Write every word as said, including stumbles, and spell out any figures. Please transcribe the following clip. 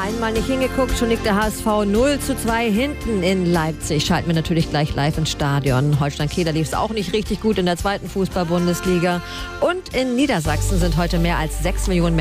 Einmal nicht hingeguckt, schon liegt der H S V null zu zwei hinten in Leipzig. Schalten wir natürlich gleich live ins Stadion. Holstein-Kiel lief es auch nicht richtig gut in der zweiten Fußball-Bundesliga. Und in Niedersachsen sind heute mehr als sechs Millionen Menschen